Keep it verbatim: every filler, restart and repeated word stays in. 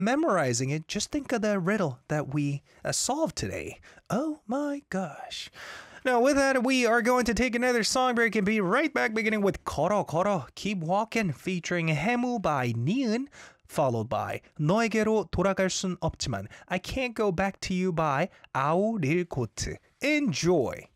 memorizing it, just think of the riddle that we uh, solved today. Oh my gosh. Now, with that, we are going to take another song break and be right back, beginning with 걸어 걸어 Keep Walking featuring 해무 by 니은, followed by 너에게로 돌아갈 순 없지만 I Can't Go Back to You by 아우 릴코트. Enjoy!